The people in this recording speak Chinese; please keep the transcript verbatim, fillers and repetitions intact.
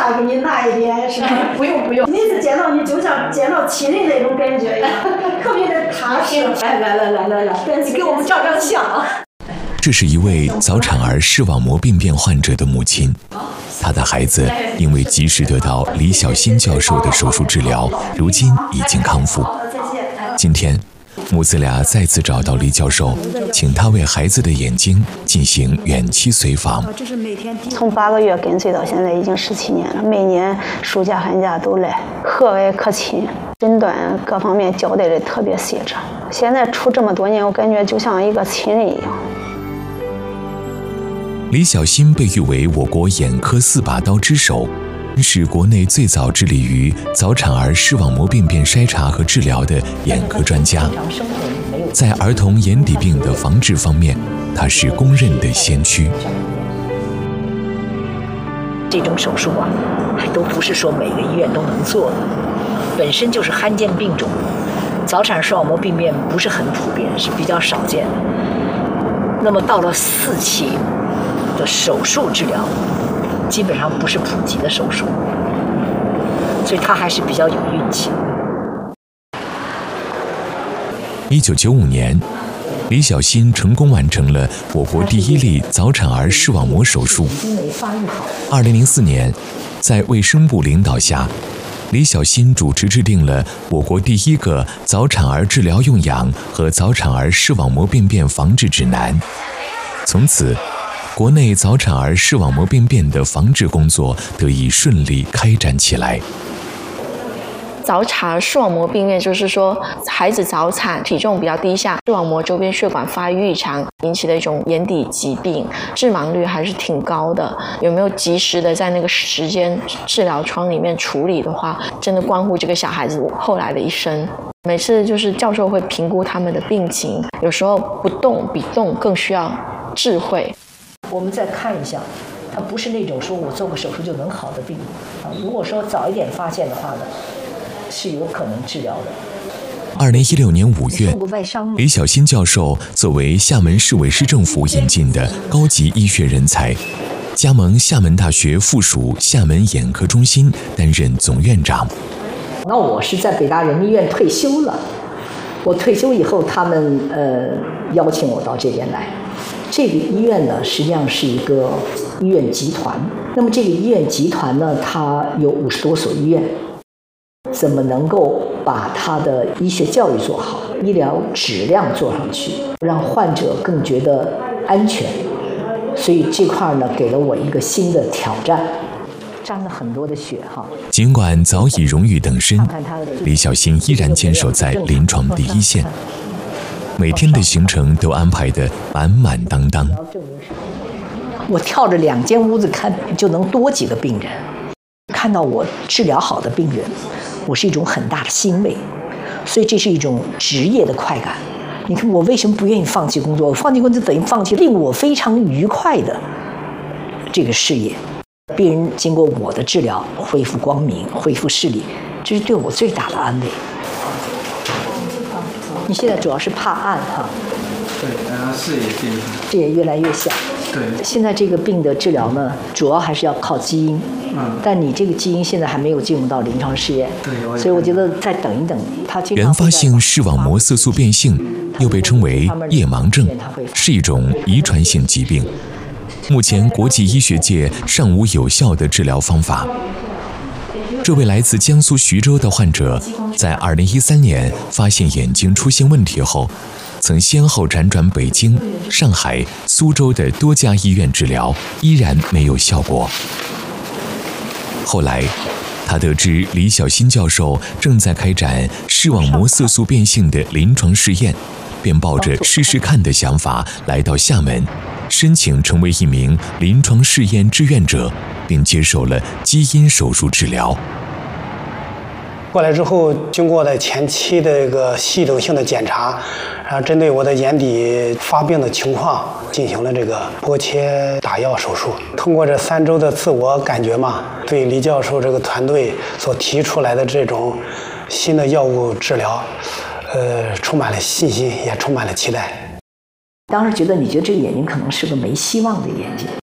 下，给你拿一点，是吧？ 不用不用， 每次见到你就像见到亲人那种感觉一样，特别的踏实。 来来来来来来，你给我们照张相啊！ 这是一位早产儿视网膜病变患者的母亲，她的孩子因为及时得到李小新教授的手术治疗，如今已经康复。今天，母子俩再次找到李教授，请他为孩子的眼睛进行远期随访。 从八个月跟随到现在已经十七年了，每年暑假寒假都来，和蔼可亲，诊断各方面交代的特别细致。现在处这么多年，我感觉就像一个亲人一样。 李小新被誉为我国眼科四把刀之首，是国内最早致力于早产儿视网膜病变筛查和治疗的眼科专家。在儿童眼底病的防治方面，他是公认的先驱。 这种手术啊，还都不是说每个医院都能做的，本身就是罕见病种，早产视网膜病变不是很普遍，是比较少见的。那么到了四期的手术治疗，基本上不是普及的手术，所以他还是比较有运气。 一九九五年，李小新成功完成了我国第一例早产儿视网膜手术。二零零四年，在卫生部领导下，李小新主持制定了我国第一个早产儿治疗用氧和早产儿视网膜病变防治指南。从此，国内早产儿视网膜病变的防治工作得以顺利开展起来。 早产儿视网膜病变就是说，孩子早产，体重比较低下，视网膜周边血管发育异常引起的一种眼底疾病，致盲率还是挺高的。有没有及时的在那个时间治疗窗里面处理的话，真的关乎这个小孩子后来的一生。每次就是教授会评估他们的病情，有时候不动比动更需要智慧。 我们再看一下，它不是那种说我做个手术就能好的病啊。如果说早一点发现的话呢，是有可能治疗的。 二零一六年五月，李小新教授作为厦门市委市政府引进的高级医学人才，加盟厦门大学附属厦门眼科中心担任总院长。 那我是在北大人民医院退休了，我退休以后，他们呃邀请我到这边来。这个医院呢，实际上是一个医院集团。那么这个医院集团呢，它有五十多所医院。怎么能够把他的医学教育做好，医疗质量做上去，让患者更觉得安全？所以这块呢，给了我一个新的挑战。沾了很多的血哈。 尽管早已荣誉等身，李小新依然坚守在临床第一线，每天的行程都安排得满满当当。 我跳着两间屋子看，就能多几个病人。看到我治疗好的病人，我是一种很大的欣慰，所以这是一种职业的快感。你看我为什么不愿意放弃工作？我放弃工作等于放弃令我非常愉快的这个事业。病人经过我的治疗，恢复光明，恢复视力，这是对我最大的安慰。你现在主要是怕暗哈？ 对，然后视野变好， 视野越来越小。 对， 现在这个病的治疗呢，主要还是要靠基因。嗯，但你这个基因现在还没有进入到临床试验。 对， 所以我觉得再等一等。它原发性视网膜色素变性又被称为夜盲症，是一种遗传性疾病。目前国际医学界尚无有效的治疗方法。这位来自江苏徐州的患者，在二零一三年发现眼睛出现问题后，曾先后辗转北京、上海、苏州的多家医院治疗，依然没有效果。后来，他得知李小新教授正在开展视网膜色素变性的临床试验，便抱着试试看的想法来到厦门，申请成为一名临床试验志愿者，并接受了基因手术治疗。 过来之后，经过了前期的一个系统性的检查，然后针对我的眼底发病的情况进行了这个拨切打药手术。通过这三周的自我感觉嘛，对李教授这个团队所提出来的这种新的药物治疗，呃，充满了信心，也充满了期待。 当时觉得，你觉得这个眼睛可能是个没希望的眼睛。